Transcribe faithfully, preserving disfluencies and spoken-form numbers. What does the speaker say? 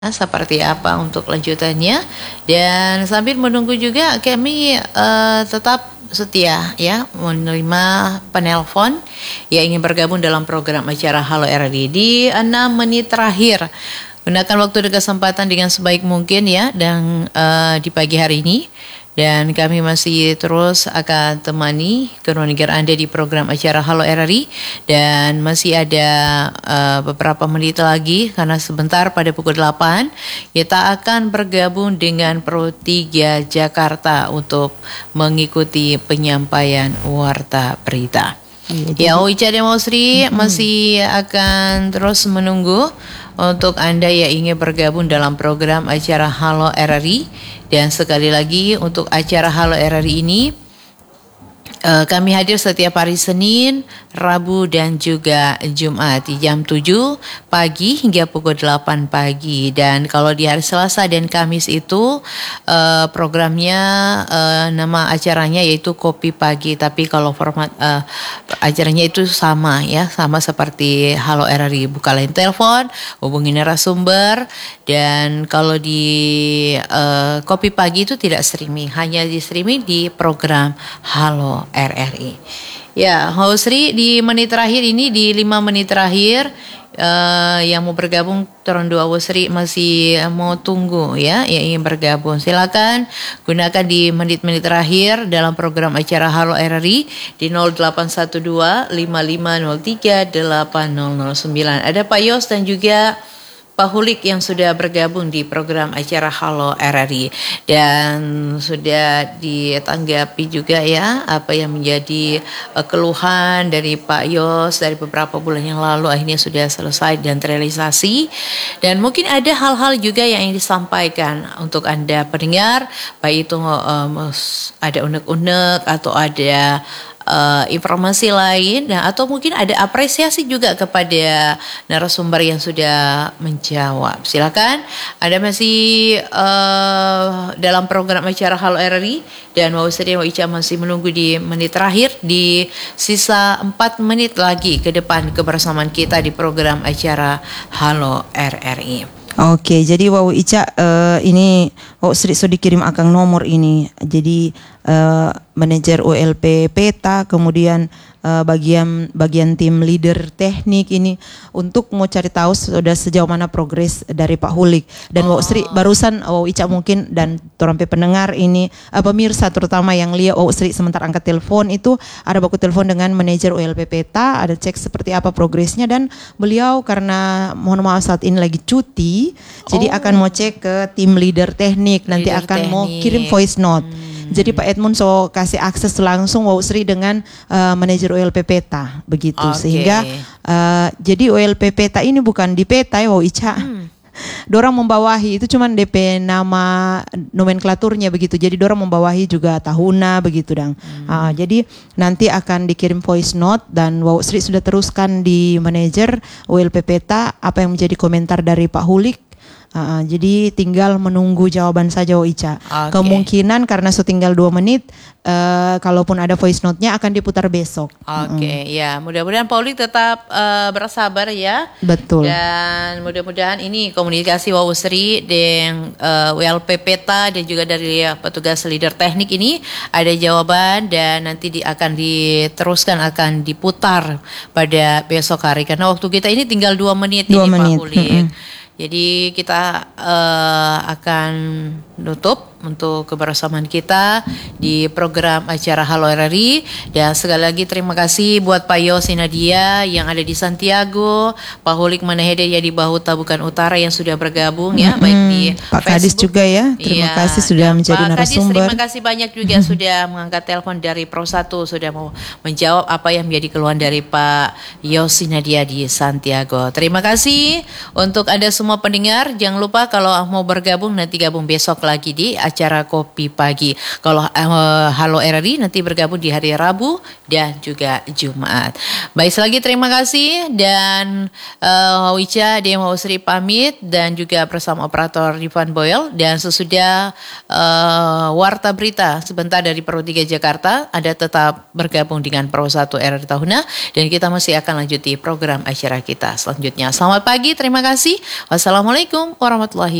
seperti apa untuk lanjutannya, dan sambil menunggu juga kami uh, tetap setia ya menerima penelpon yang ingin bergabung dalam program acara Halo R R I di enam menit terakhir. Gunakan waktu dan kesempatan dengan sebaik mungkin ya, dan uh, di pagi hari ini. Dan kami masih terus akan temani keluarga Anda di program acara Halo R R I. Dan masih ada uh, beberapa menit lagi, karena sebentar pada pukul delapan kita akan bergabung dengan Pro tiga Jakarta untuk mengikuti penyampaian warta berita. Ya, Oicha dan Sri mm-hmm. masih akan terus menunggu untuk Anda yang ingin bergabung dalam program acara Halo R R I. Dan sekali lagi untuk acara Halo R R I ini uh, kami hadir setiap hari Senin, Rabu dan juga Jumat di jam tujuh pagi hingga pukul delapan pagi. Dan kalau di hari Selasa dan Kamis itu uh, programnya uh, nama acaranya yaitu Kopi Pagi, tapi kalau format uh, acaranya itu sama ya, sama seperti Halo R R I. Buka line telepon, hubungi narasumber. Dan kalau di uh, Kopi Pagi itu tidak streaming, hanya di streaming di program Halo R R I. Ya, Hosri di menit terakhir ini, di lima menit terakhir uh, yang mau bergabung turun dua Hosri masih mau tunggu ya, yang ingin bergabung. Silakan gunakan di menit-menit terakhir dalam program acara Halo R R I di nol delapan satu dua lima lima nol tiga delapan nol nol sembilan. Ada Pak Yos dan juga Pak Hulik yang sudah bergabung di program acara Halo R R I, dan sudah ditanggapi juga ya apa yang menjadi uh, keluhan dari Pak Yos dari beberapa bulan yang lalu akhirnya sudah selesai dan terrealisasi. Dan mungkin ada hal-hal juga yang ingin disampaikan untuk Anda pendengar, baik itu um, ada unek-unek atau ada Uh, informasi lain, nah, atau mungkin ada apresiasi juga kepada narasumber yang sudah menjawab. Silakan, Anda masih uh, dalam program acara Halo R R I, dan Wau Sri Wau Ica masih menunggu di menit terakhir, di sisa empat menit lagi ke depan kebersamaan kita di program acara Halo R R I. Oke, jadi Wau Ica uh, ini Wau Sri sudah dikirim akang nomor ini. Jadi uh, manajer O L P Peta, kemudian uh, bagian bagian tim leader teknik ini untuk mau cari tahu sudah sejauh mana progres dari Pak Hulik. Dan oh. Wau Sri barusan Wau Ica mungkin dan torampe pendengar ini uh, pemirsa terutama yang lihat Wau Sri sebentar angkat telepon itu ada baku telepon dengan manajer O L P Peta, ada cek seperti apa progresnya, dan beliau karena mohon maaf saat ini lagi cuti. Jadi oh. akan mau cek ke tim leader teknik, nanti leader akan teknik. Mau kirim voice note. Hmm. Jadi Pak Edmund so kasih akses langsung Wau Sri dengan uh, manajer O L P Peta begitu, okay. Sehingga uh, jadi O L P Peta ini bukan di Peta ya Wau Ica. Hmm. Dorang membawahi itu cuman D P nama nomenklaturnya begitu. Jadi dorang membawahi juga tahuna begitu dang. Hmm. Uh, jadi nanti akan dikirim voice note dan Wau Sri sudah teruskan di manajer O L P Peta apa yang menjadi komentar dari Pak Hulik. Uh, jadi tinggal menunggu jawaban saja Wau Ica. Okay. Kemungkinan karena setinggal dua menit, uh, kalaupun ada voice note-nya akan diputar besok. Oke, okay, mm. ya mudah-mudahan Paulik tetap uh, bersabar ya. Betul. Dan mudah-mudahan ini komunikasi Wau Sri dengan uh, O L P Peta dan juga dari uh, petugas leader teknik ini ada jawaban, dan nanti di, akan diteruskan, akan diputar pada besok hari. Karena waktu kita ini tinggal dua menit dua ini menit. Pak Hulik. Mm-hmm. Jadi kita uh, akan nutup untuk kebersamaan kita di program acara Halo R R I. Dan sekali lagi terima kasih buat Pak Yosi Nadia yang ada di Santiago, Pak Hulik Manahede yang di Bahuta bukan Utara yang sudah bergabung ya, mm-hmm. baik di Pak Facebook. Kadis juga ya, terima ya, kasih sudah menjadi Pak narasumber. Kadis, terima kasih banyak juga mm-hmm. sudah mengangkat telepon dari Pro satu, sudah mau menjawab apa yang menjadi keluhan dari Pak Yosi Nadia di Santiago. Terima kasih untuk Anda semua pendengar. Jangan lupa kalau mau bergabung nanti gabung besok lagi lagi di acara Kopi Pagi. Kalau uh, Halo R R I nanti bergabung di hari Rabu dan juga Jumat. Baik, lagi terima kasih dan uh, Wica Demo Sri pamit dan juga bersama operator Rifan Boyle, dan sesudah uh, warta berita sebentar dari Pro tiga Jakarta, Anda tetap bergabung dengan Pro satu R R I Tahuna dan kita masih akan lanjuti program acara kita selanjutnya. Selamat pagi, terima kasih. Wassalamualaikum warahmatullahi